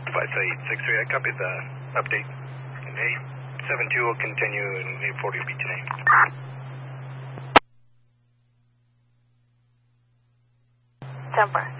Device 863, I copy the update. And 872 will continue and 840 will be today. Temper.